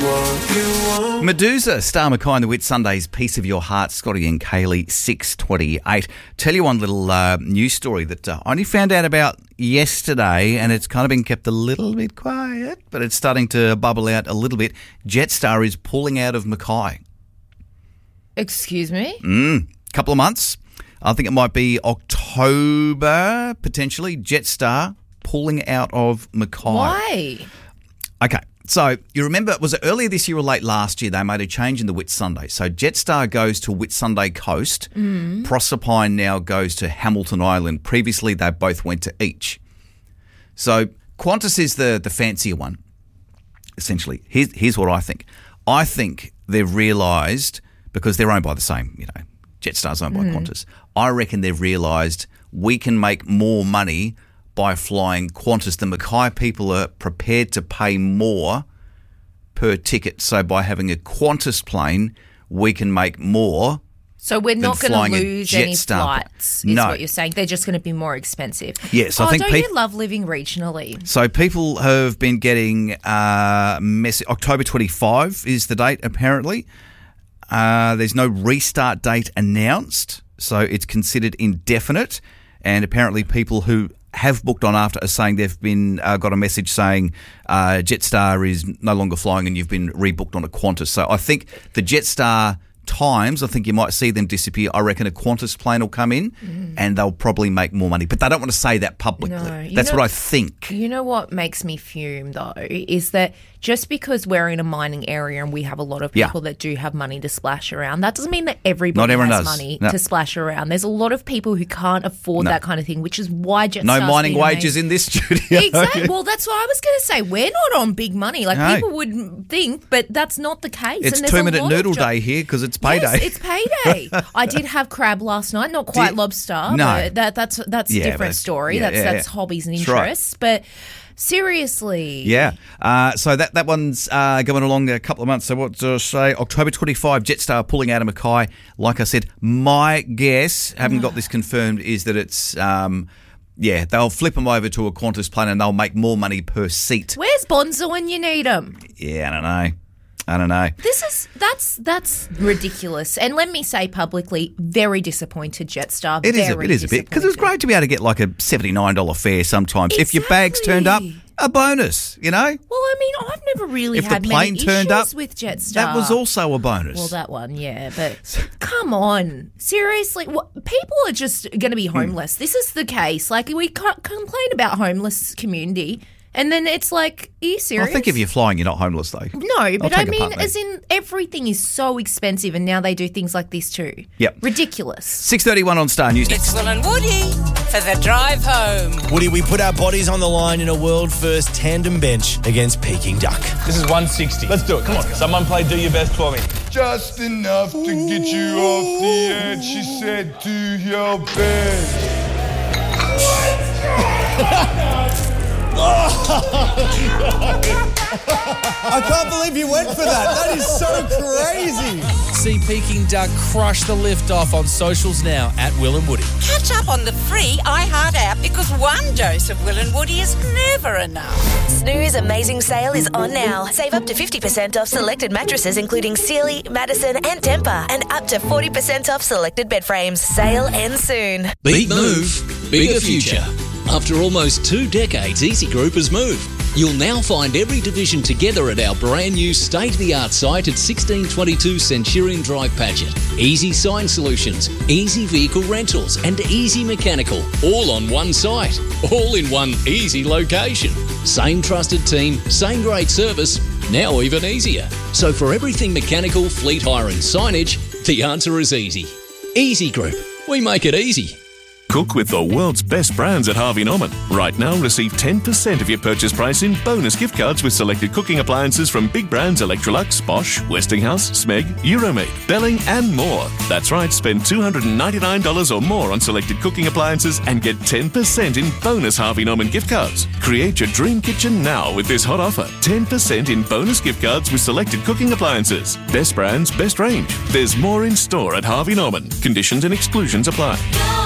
what you want. Medusa, Star Mackay and the Whitsundays, Piece of Your Heart, Scotty and Kaylee, 6:28. Tell you one little news story that I only found out about yesterday, and it's kind of been kept a little bit quiet, but it's starting to bubble out a little bit. Jetstar is pulling out of Mackay. Excuse me? Couple of months. I think it might be October, potentially. Jetstar pulling out of Mackay. Why? Okay, so you remember, was it earlier this year or late last year, they made a change in the Whitsunday. So Jetstar goes to Whitsunday Coast. Proserpine now goes to Hamilton Island. Previously, they both went to each. So Qantas is the fancier one, essentially. Here's what I think. I think they've realised, because they're owned by the same, Jetstar's owned by Qantas. I reckon they've realised we can make more money by flying Qantas. The Mackay people are prepared to pay more per ticket. So by having a Qantas plane, we can make more. So we're not going to lose any Jetstar flights, is what you're saying. They're just going to be more expensive. Yes, I think don't you love living regionally? So people have been getting October 25 is the date, apparently. There's no restart date announced, so it's considered indefinite. And apparently people who have booked on after are saying they've been got a message saying Jetstar is no longer flying and you've been rebooked on a Qantas. So I think the Jetstar times, I think you might see them disappear. I reckon a Qantas plane will come in and they'll probably make more money. But they don't want to say that publicly. No, That's what I think. You know what makes me fume, though, is that just because we're in a mining area and we have a lot of people that do have money to splash around, that doesn't mean that everybody has money to splash around. There's a lot of people who can't afford that kind of thing, which is why Jetstar's no mining wages in this studio. Exactly. Well, that's what I was going to say. We're not on big money. People would think, but that's not the case. It's and 2-minute noodle day here because it's payday. Yes, it's payday. I did have crab last night, not quite lobster. No. But that's a different story. That's hobbies and interests. Right. But seriously. Yeah. So that one's going along a couple of months. So what to say? October 25, Jetstar pulling out of Mackay. Like I said, my guess, haven't got this confirmed, is that it's they'll flip them over to a Qantas plane and they'll make more money per seat. Where's Bonza when you need him? Yeah, I don't know. That's ridiculous. And let me say publicly, very disappointed Jetstar. It is a bit, because it's great to be able to get like a $79 fare sometimes. Exactly. If your bag's turned up, a bonus, Well, I mean, I've never really had many issues with Jetstar. That was also a bonus. Well, that one, yeah. But come on. Seriously, people are just going to be homeless. This is the case. We can't complain about homeless community. And then it's like, are you serious? I think if you're flying, you're not homeless, though. No, but I mean, as in everything is so expensive and now they do things like this too. Yep. Ridiculous. 6:31 on Star News. It's Will and Woody for the drive home. Woody, we put our bodies on the line in a world-first tandem bench against Peking Duck. This is 160. Let's do it. Come on. Someone play Do Your Best for me. Just enough to get you off the edge, she said, do your best. I can't believe you went for that. That is so crazy. See Peking Duck crush the lift off on socials now at Will and Woody. Catch up on the free iHeart app because one dose of Will and Woody is never enough. Snooze Amazing Sale is on now. Save up to 50% off selected mattresses including Sealy, Madison and Tempur, and up to 40% off selected bed frames. Sale ends soon. Beat Move, bigger future. After almost 2 decades, Easy Group has moved. You'll now find every division together at our brand new state-of-the-art site at 1622 Centurion Drive, Paget. Easy Sign Solutions, Easy Vehicle Rentals and Easy Mechanical, all on one site, all in one easy location. Same trusted team, same great service, now even easier. So for everything mechanical, fleet hire and signage, the answer is easy. Easy Group, we make it easy. Cook with the world's best brands at Harvey Norman. Right now, receive 10% of your purchase price in bonus gift cards with selected cooking appliances from big brands Electrolux, Bosch, Westinghouse, Smeg, Euromade, Belling and more. That's right, spend $299 or more on selected cooking appliances and get 10% in bonus Harvey Norman gift cards. Create your dream kitchen now with this hot offer. 10% in bonus gift cards with selected cooking appliances. Best brands, best range. There's more in store at Harvey Norman. Conditions and exclusions apply.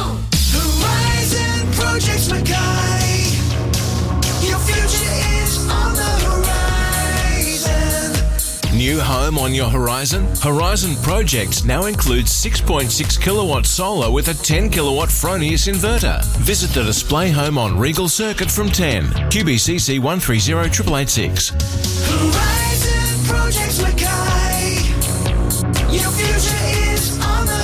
Projects Mackay, your future is on the horizon. new home on your horizon? Horizon Projects now includes 6.6 kilowatt solar with a 10 kilowatt Fronius inverter. Visit the display home on Regal Circuit from 10. QBCC 130 886. Horizon Projects Mackay. Your future is on the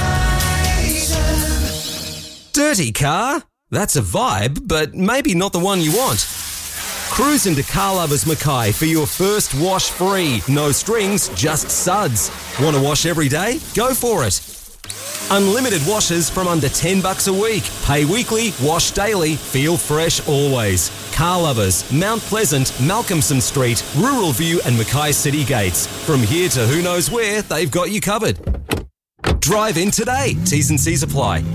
horizon. Dirty car? That's a vibe, but maybe not the one you want. Cruise into Car Lovers Mackay for your first wash free. No strings, just suds. Want to wash every day? Go for it. Unlimited washes from under $10 a week. Pay weekly, wash daily, feel fresh always. Car Lovers, Mount Pleasant, Malcolmson Street, Rural View and Mackay City Gates. From here to who knows where, they've got you covered. Drive in today. T's and C's apply.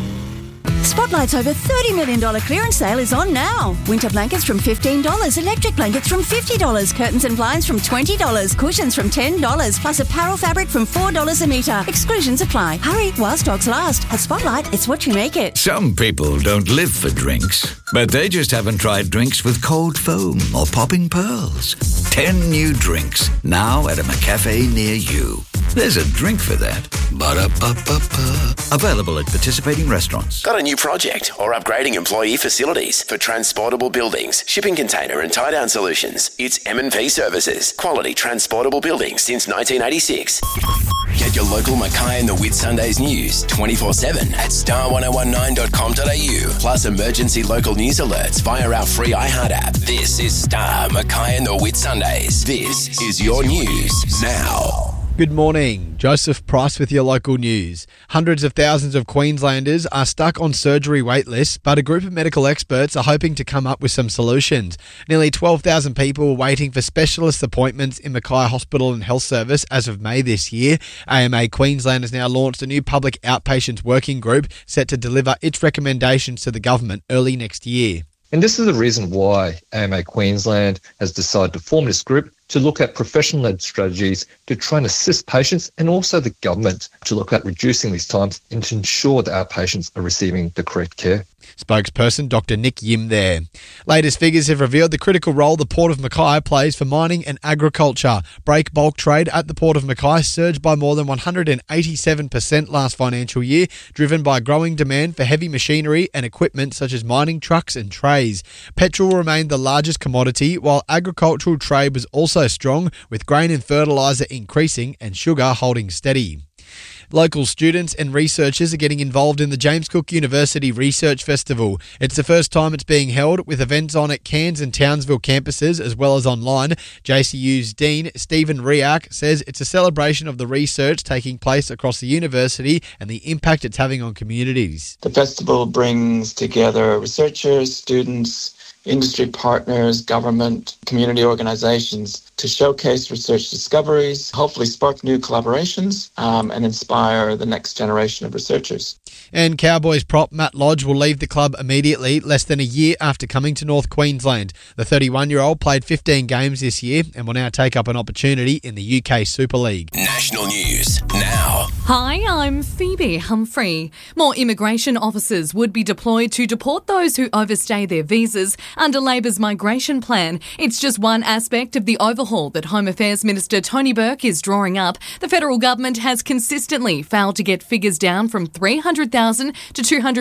Spotlight's over $30 million clearance sale is on now. Winter blankets from $15, electric blankets from $50, curtains and blinds from $20, cushions from $10, plus apparel fabric from $4 a metre. Exclusions apply. Hurry while stocks last. At Spotlight, it's what you make it. Some people don't live for drinks, but they just haven't tried drinks with cold foam or popping pearls. 10 new drinks, now at a McCafe near you. There's a drink for that. Ba-da-ba-ba-ba. Available at participating restaurants. Got a new project or upgrading employee facilities for transportable buildings, shipping container and tie-down solutions? It's M&P Services. Quality transportable buildings since 1986. Get your local Mackay and the Whitsundays news 24/7 at star1019.com.au. Plus emergency local news alerts via our free iHeart app. This is Star Mackay and the Whitsundays. This is your news now. Good morning. Joseph Price with your local news. Hundreds of thousands of Queenslanders are stuck on surgery wait lists, but a group of medical experts are hoping to come up with some solutions. Nearly 12,000 people were waiting for specialist appointments in Mackay Hospital and Health Service as of May this year. AMA Queensland has now launched a new public outpatients working group set to deliver its recommendations to the government early next year. And this is the reason why AMA Queensland has decided to form this group to look at professional-led strategies to try and assist patients and also the government to look at reducing these times and to ensure that our patients are receiving the correct care. Spokesperson Dr. Nick Yim there. Latest figures have revealed the critical role the Port of Mackay plays for mining and agriculture. Break bulk trade at the Port of Mackay surged by more than 187% last financial year, driven by growing demand for heavy machinery and equipment such as mining trucks and trays. Petrol remained the largest commodity, while agricultural trade was also strong, with grain and fertiliser increasing and sugar holding steady. Local students and researchers are getting involved in the James Cook University Research Festival. It's the first time it's being held, with events on at Cairns and Townsville campuses as well as online. JCU's Dean Stephen Riak says it's a celebration of the research taking place across the university and the impact it's having on communities. The festival brings together researchers, students, industry partners, government, community organisations to showcase research discoveries, hopefully spark new collaborations and inspire the next generation of researchers. And Cowboys prop Matt Lodge will leave the club immediately, less than a year after coming to North Queensland. The 31-year-old played 15 games this year and will now take up an opportunity in the UK Super League. National news now. Hi, I'm Phoebe Humphrey. More immigration officers would be deployed to deport those who overstay their visas under Labor's migration plan. It's just one aspect of the overhaul that Home Affairs Minister Tony Burke is drawing up. The federal government has consistently failed to get figures down from 300,000 to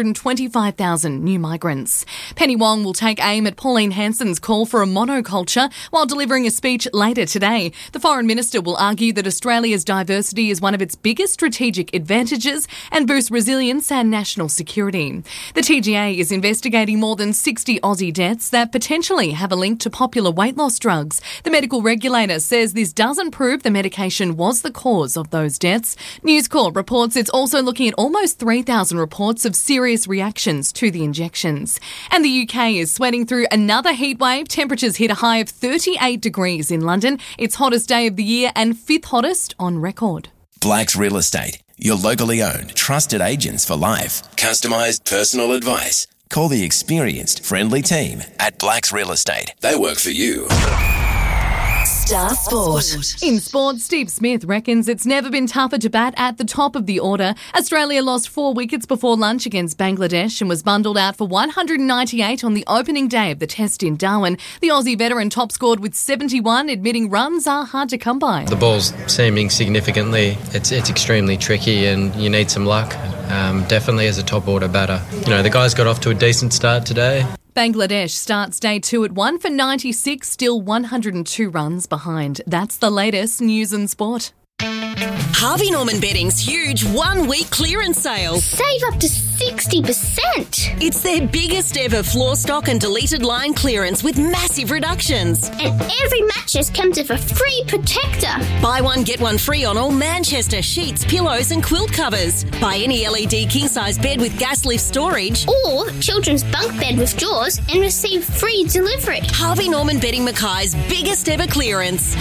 225,000 new migrants. Penny Wong will take aim at Pauline Hanson's call for a monoculture while delivering a speech later today. The Foreign Minister will argue that Australia's diversity is one of its biggest strategic advantages and boosts resilience and national security. The TGA is investigating more than 60 Aussie deaths that potentially have a link to popular weight loss drugs. The medical regulator says this doesn't prove the medication was the cause of those deaths. News Corp reports it's also looking at almost 3,000 reports of serious reactions to the injections. And the UK is sweating through another heat wave. Temperatures hit a high of 38 degrees in London. Its hottest day of the year and fifth hottest on record. Blacks Real Estate, your locally owned, trusted agents for life. Customised personal advice. Call the experienced, friendly team at Blacks Real Estate. They work for you. Star Sport. In sport, Steve Smith reckons it's never been tougher to bat at the top of the order. Australia lost 4 wickets before lunch against Bangladesh and was bundled out for 198 on the opening day of the Test in Darwin. The Aussie veteran top scored with 71, admitting runs are hard to come by. The ball's seeming significantly. It's extremely tricky and you need some luck. Definitely as a top order batter. The guys got off to a decent start today. Bangladesh starts day 2 at 1 for 96, still 102 runs behind. That's the latest news and sport. Harvey Norman Bedding's huge 1 week clearance sale. Save up to 60%. It's their biggest ever floor stock and deleted line clearance with massive reductions. And every mattress comes with a free protector. Buy one, get one free on all Manchester sheets, pillows and quilt covers. Buy any LED king-size bed with gas lift storage. Or children's bunk bed with drawers and receive free delivery. Harvey Norman Bedding Mackay's biggest ever clearance.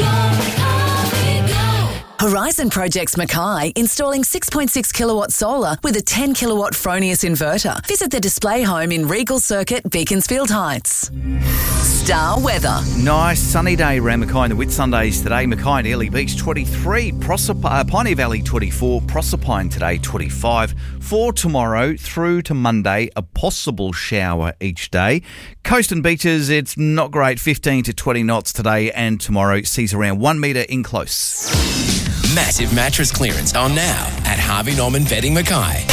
Horizon Projects Mackay, installing 6.6 kilowatt solar with a 10 kilowatt Fronius inverter. Visit the display home in Regal Circuit, Beaconsfield Heights. Star weather. Nice sunny day around Mackay and the Whitsundays today. Mackay and Airlie Beach 23, Pioneer Valley 24, Proserpine today 25. For tomorrow through to Monday, a possible shower each day. Coast and beaches, it's not great, 15 to 20 knots today and tomorrow. Seas around 1 metre in close. Massive mattress clearance on now at Harvey Norman Bedding Mackay.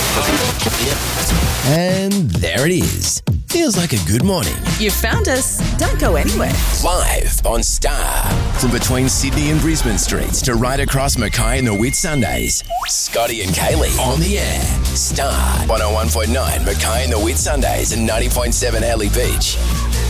And there it is. Feels like a good morning. You found us. Don't go anywhere. Live on Star. From between Sydney and Brisbane streets to right across Mackay and the Whitsundays. Scotty and Kaylee on the air. Star 101.9 Mackay and the Whitsundays and 90.7 Airlie Beach.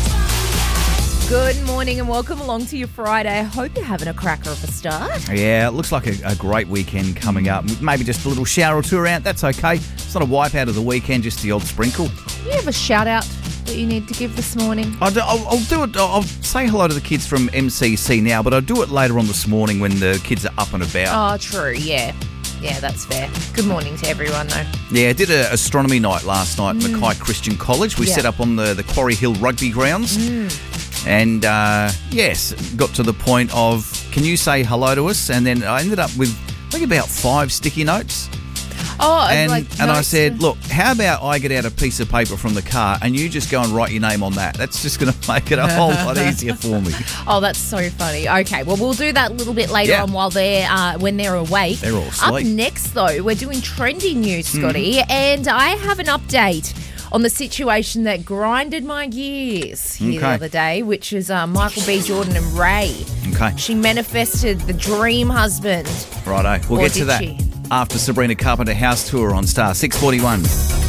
Good morning and welcome along to your Friday. I hope you're having a cracker of a start. Yeah, it looks like a great weekend coming up. Maybe just a little shower or two around. That's okay. It's not a wipeout of the weekend, just the odd sprinkle. Do you have a shout out that you need to give this morning? I'll do it. I'll say hello to the kids from MCC now, but I'll do it later on this morning when the kids are up and about. Oh, true. Yeah. Yeah, that's fair. Good morning to everyone, though. Yeah, I did an astronomy night last night at Mackay Christian College. We set up on the Quarry Hill rugby grounds. And, yes, got to the point of, can you say hello to us? And then I ended up with, I think, about 5 sticky notes. Oh, and I said, look, how about I get out a piece of paper from the car and you just go and write your name on that? That's just going to make it a whole lot easier for me. Oh, that's so funny. Okay, well, we'll do that a little bit later on while when they're awake. They're all asleep. Up next, though, we're doing trending news, Scotty, and I have an update on the situation that grinded my gears here the other day, which is Michael B. Jordan and Ray. Okay. She manifested the dream husband. Righto. We'll get to that after Sabrina Carpenter house tour on Star 641.